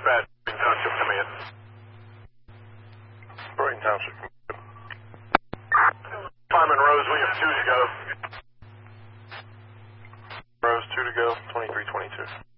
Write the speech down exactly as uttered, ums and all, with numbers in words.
dispatch, Brighton Township Command. Brighton Township. Fireman Rose, we have two to go. Rose, two to go, twenty-three twenty-two.